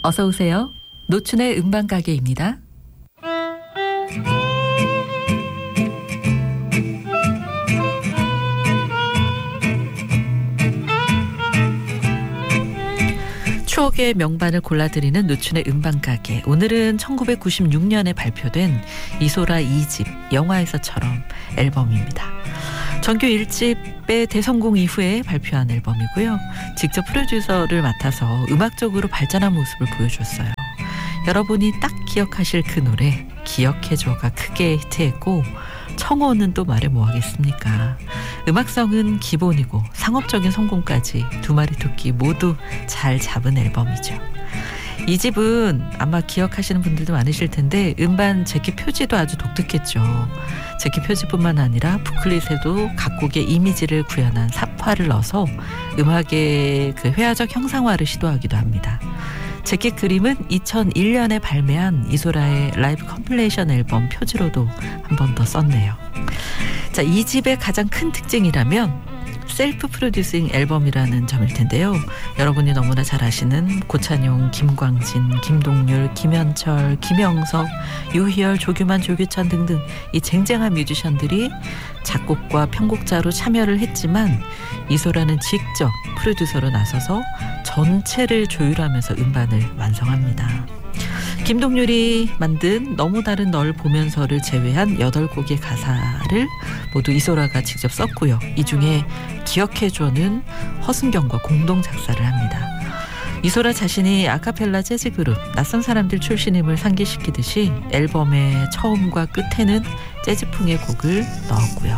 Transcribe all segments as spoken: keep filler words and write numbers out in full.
어서 오세요. 노춘의 음반가게입니다. 추억의 명반을 골라드리는 노춘의 음반가게. 오늘은 천구백구십육 년에 발표된 이소라 이 집 영화에서처럼 앨범입니다. 정규 일 집의 대성공 이후에 발표한 앨범이고요. 직접 프로듀서를 맡아서 음악적으로 발전한 모습을 보여줬어요. 여러분이 딱 기억하실 그 노래 기억해줘가 크게 히트했고, 청혼은 또 말해 뭐하겠습니까. 음악성은 기본이고 상업적인 성공까지 두 마리 토끼 모두 잘 잡은 앨범이죠. 이 집은 아마 기억하시는 분들도 많으실 텐데 음반 재킷 표지도 아주 독특했죠. 재킷 표지뿐만 아니라 부클릿에도 각곡의 이미지를 구현한 삽화를 넣어서 음악의 그 회화적 형상화를 시도하기도 합니다. 재킷 그림은 이천일 년에 발매한 이소라의 라이브 컴필레이션 앨범 표지로도 한 번 더 썼네요. 자, 이 집의 가장 큰 특징이라면 셀프 프로듀싱 앨범이라는 점일 텐데요. 여러분이 너무나 잘 아시는 고찬용, 김광진, 김동률, 김현철, 김영석, 유희열, 조규만, 조규찬 등등 이 쟁쟁한 뮤지션들이 작곡과 편곡자로 참여를 했지만 이소라는 직접 프로듀서로 나서서 전체를 조율하면서 음반을 완성합니다. 김동률이 만든 너무 다른 널 보면서를 제외한 여덟 곡의 가사를 모두 이소라가 직접 썼고요. 이 중에 기억해줘는 허순경과 공동 작사를 합니다. 이소라 자신이 아카펠라 재즈 그룹 낯선 사람들 출신임을 상기시키듯이 앨범의 처음과 끝에는 재즈풍의 곡을 넣었고요.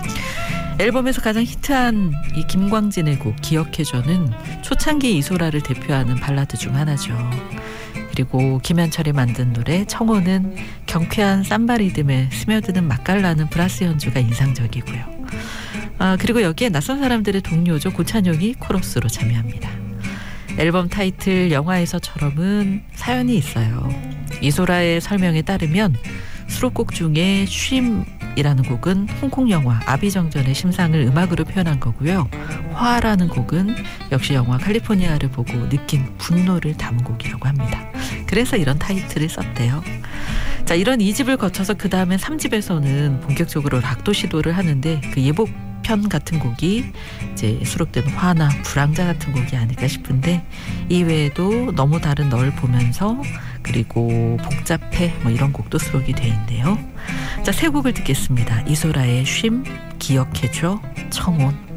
앨범에서 가장 히트한 이 김광진의 곡 기억해줘는 초창기 이소라를 대표하는 발라드 중 하나죠. 그리고 김현철이 만든 노래 청혼은 경쾌한 삼바 리듬에 스며드는 맛깔나는 브라스 연주가 인상적이고요. 아, 그리고 여기에 낯선 사람들의 동료죠. 고찬용이 코러스로 참여합니다. 앨범 타이틀 영화에서처럼은 사연이 있어요. 이소라의 설명에 따르면 수록곡 중에 쉼이라는 곡은 홍콩 영화 아비정전의 심상을 음악으로 표현한 거고요. 화라는 곡은 역시 영화 캘리포니아를 보고 느낀 분노를 담은 곡이라고 합니다. 그래서 이런 타이틀을 썼대요. 자, 이런 이 집을 거쳐서 그 다음에 삼 집에서는 본격적으로 락도 시도를 하는데 그 예복편 같은 곡이 이제 수록된 화나 불황자 같은 곡이 아닐까 싶은데 이외에도 너무 다른 널 보면서 그리고 복잡해 뭐 이런 곡도 수록이 돼 있네요. 자, 세 곡을 듣겠습니다. 이소라의 쉼, 기억해줘, 청혼.